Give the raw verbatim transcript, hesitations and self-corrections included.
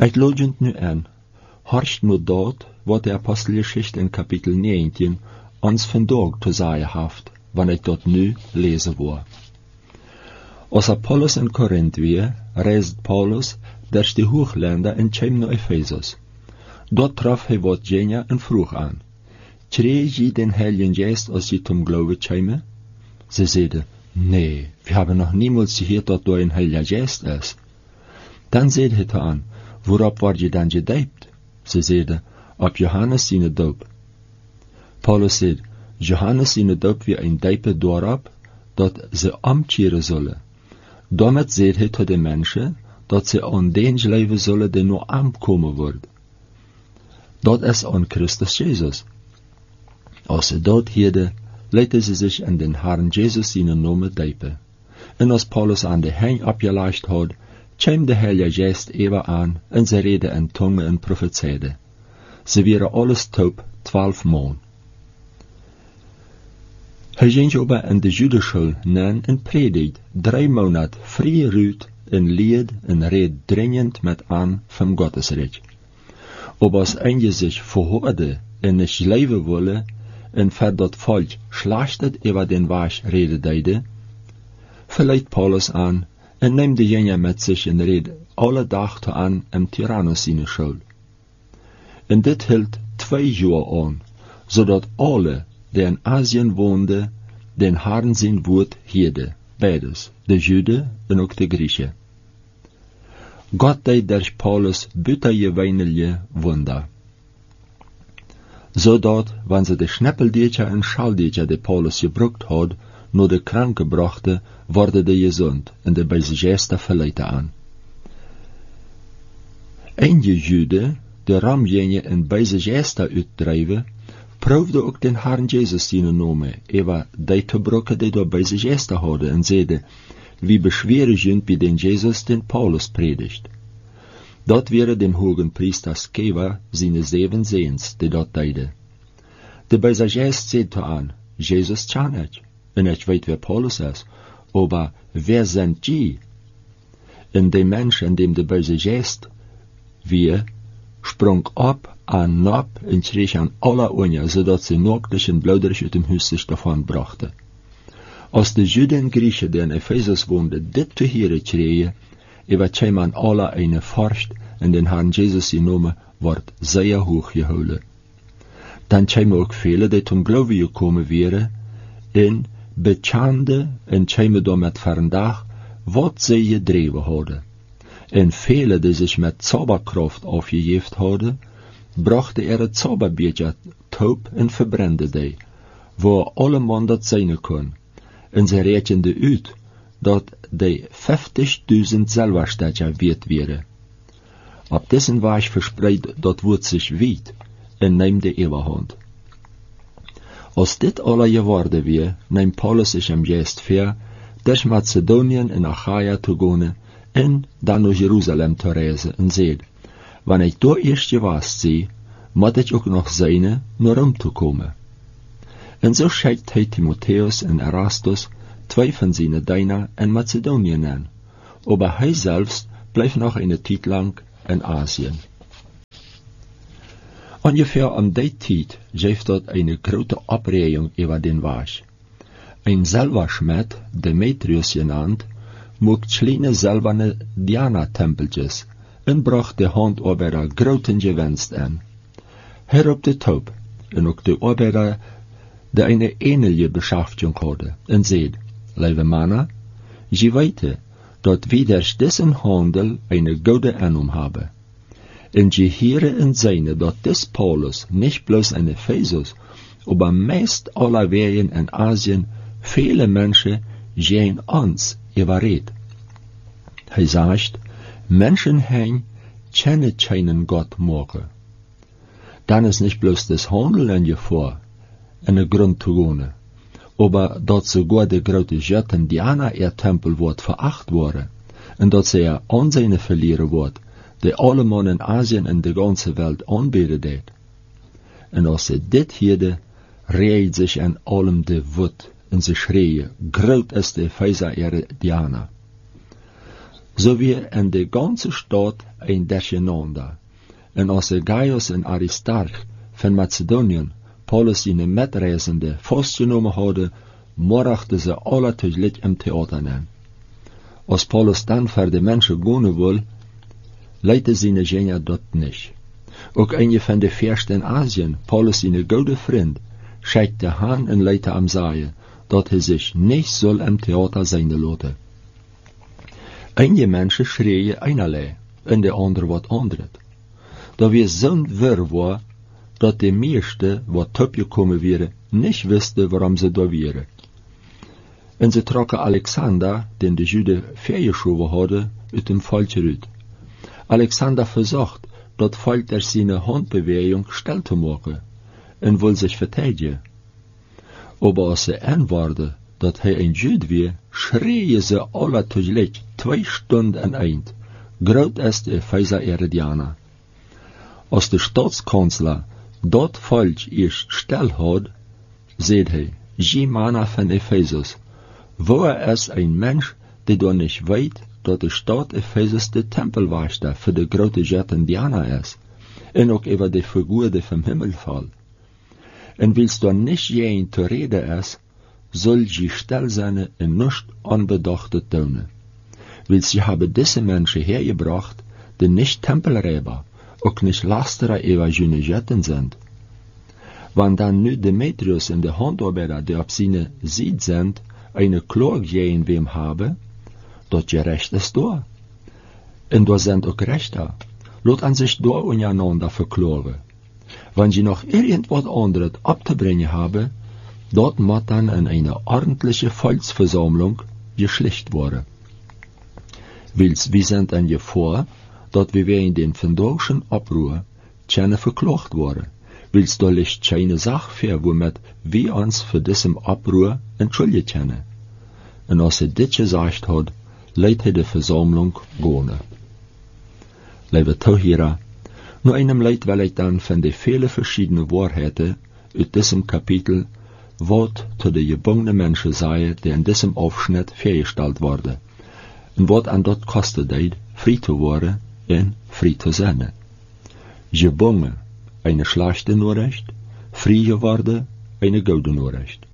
Uitlodgend nu aan, horcht nu dort wat de Apostelgeschichte in kapitel negentien ons vandaag te zeggen heeft, wanneer ik tot nu lezen wil. Als Apollos in Korinth weer, reist Paulus durch die Hochländer en kwam naar Ephesus. Dort trof hij wat Genia en vroeg aan: Kreeg je den Heiligen Geest als je zum Glauben kwam? Ze zeiden: Nee, we hebben nog niemals gehoord dat er een Heilige Geest is. Dan zeide hij aan: Waarop word je dan gedoopt? Ze zeiden: Op Johannes zijn doop. Paulus zei: Johannes zijn doop weer een diepe daarop, dat ze omkeren zullen. Daarmee zei hij tot de mensen, dat ze aan den leven zullen die nog aankomen worden. Dat is aan Christus Jezus. Als ze dat hielden, lieten ze zich in den Herrn Jezus zijn naam doopen. En als Paulus aan de heen opgelegd had, kwam de Heilige Geest even aan, en ze reden in tongen en profeteerden. Ze waren alles taub twaalf maanden. Hij ging over in de Judenschool nan en predikt drie maanden vrij ruut en leed en reed dringend met aan van Gottesrijk. Ob als een zich verhoorde en niet leven willen en voor dat volk slachtet over den wasch reden deide, verleidt Paulus aan en neemt de jenja met zich en reed alle dagen aan in Tyrannus zijn school. En dit hield twee jaar aan, zodat alle die in Azië woonden, den Herrn zijn woord hielden, beides, de Joden en ook de Griechen. God deed durch Paulus buitengewijnige wunder. Zodat, wanneer ze de sneppeldiertje en schaldiertje die Paulus gebruikt had, naar de kranken brachten, worden de gezond en de bij zich verleiden aan. Eenje Jude, de ramjenje en bij zich uitdrijven, proefde ook den Herrn Jezus zijn naam, eva die te brokken die door bij zich hadden, en zeiden: Wie beschweren junt bij den Jezus den Paulus predigt. Dat waren den hogen priester Skeva zijn zeven zeens, die dat deden. De bij zich zei te aan: Jezus kan ik, en ik weet wie Paulus is, aber wer sind die? En de mensen die de bij zich wie, sprong op en op en kreeg aan alle ogen, zodat ze nachtelijk en bloederig uit hem huis zich daarvan brachten. Als de Joden en Griechen die in Ephesus woonden dit te horen kregen, ewa kwam aan alle een vorst en den Herrn Jezus in naam wordt zeer hoog gehouden. Dan kwamen ook velen die zum Glauben gekomen waren en bekenden en kwamen door met vandaag wat zij gedreven hadden. En velen die zich met zauberkracht afgegeven hadden, brachten er het zauberbeetje taub en verbrandden die, waar alle man dat zijn kon. En ze rekenden uit dat die vijftigduizend zilverstedje wert waren. Op dessen was verspreid dat woord zich wijd en neemt de eeuwehand. Als dit alle geworden weer, neemt Paulus zich hem juist ver, durch Macedoniën en Achaia te gaan en dan naar Jeruzalem te reizen en zei: Wanneer ik daar eerst geweest zie, moet ik ook nog zijn naar Rom te komen. En zo scheidt hij Timotheus en Erastus, twee van zijn dienaren in Macedonië aan, aber hij zelfs blijft nog een tijd lang in Azië. Ongeveer om die tijd geeft dat een grote opreiing over den wasch. Een zilversmed, Demetrius genaamd, maakt kleine zilverne Diana-tempeltjes en bracht de hand over de grote gewinst aan. Hij roept de taub en ook de arbeider die een ähnliche beschäftigung hadden en zei: Lieve mannen, je weet dat wij durch dessen handel een goede aannaam hebben. En je heren en zijne dat des Paulus niet bloos in Ephesus, aber meest alle wegen in Azië vele mensen zijn ons überreed. Hij zegt: Menschen heen kennen keinen Gott morgen. Dan is niet bloos des handel in je voor, in de grond te gaan, aber dat sogar de grote Göttin Diana ihr Tempel wordt veracht worden, en dat ze er aanzien verlieren wordt, die alle man in Azië en de ganze wereld aanbidden deed. En als ze dit hielden, reed zich aan allem de woed, en ze schreeuwen: Groot is de Feiser ihre Diana. so weer in de ganze stad een durcheinander. En als de Gaius en Aristarch van Macedoniën Paulus in de metreizende vastgenomen hadden, morachten ze alle tegelijk im theater nemen. Als Paulus dan voor de mensen gaan wil, leidde zijn genia dat niet. Ook een van de versten in Azië, Paulus zijn goede vriend, scheidt de haan en leidde hem zeggen, dat hij zich niet zal im theater zijn laten. Einige mensen schreeuwen einerlei, en de andere wat anders. Dat weer zo'n ver was, dat de meeste wat topgekomen waren, niet wisten waarom ze daar waren. En ze trokken Alexander, den de Juden vergeschoven hadden, uit hem volk eruit. Alexander verzocht dat volk er zijn handbeweging stil te maken, en wil zich verdedigen. Maar als ze antwoordden dat hij een Jood was, schreeuwen ze alle tegelijk twee stunden en eind. Groot is de Epheser Herodianer. Als de staatskansler dat volk eerst stil had, zei hij, Zie mannen van Ephesus, waar is een mens die dan niet weet dat de stad Ephesus de tempelwachter voor de grote Göttin Diana is, en ook over de figuur die van hemel valt. En wils dan niet geen te reden is, zal je stil zijn en niet onbedacht tonen. Wils je hebben deze mensen hergebracht, die niet tempelrijber, ook niet lasteren over hun Göttin zijn. Want dan nu Demetrius en de handarbeider die op zijn ziet zijn, een klaag tegen wem hebben, dat je recht is door. En daar zijn ook rechter. Laat aan zich door ondereinander verklagen. Want je nog irgendwat anderes op te brengen hebben, dat moet dan in een ordentliche volksverzameling geschlicht worden. Wils we zijn aan je voor, dat we weer in den vandaagse oproer kunnen verklaagd worden. Wils daar ligt geen zaak voor, waarmee we ons voor deze oproer entschuldigen kunnen. En als hij dit gezegd had, leidt hij de verzameling gaan. Lieve toeheren, nu einem leid wil ik dan van de vele verschillende waarheden uit deze kapitel wat tot de gebongene mensen zeggen die in deze afschnitt vergesteld worden, en wat aan dat kosten deed vrij te worden en vrij te zijn. Gebongen, een slechte Nachricht, vrij geworden, een goede Nachricht.